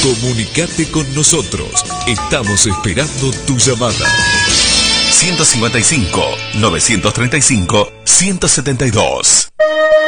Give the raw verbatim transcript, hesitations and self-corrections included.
Comunicate con nosotros. Estamos esperando tu llamada. ciento cincuenta y cinco, novecientos treinta y cinco, ciento setenta y dos.